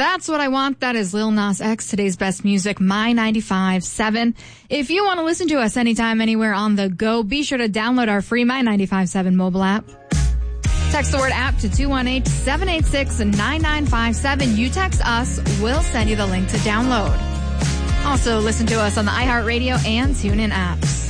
That's What I Want. That is Lil Nas X, today's best music, My 95.7. If you want to listen to us anytime, anywhere on the go, be sure to download our free My 95.7 mobile app. Text the word app to 218-786-9957. You text us, we'll send you the link to download. Also, listen to us on the iHeartRadio and TuneIn apps.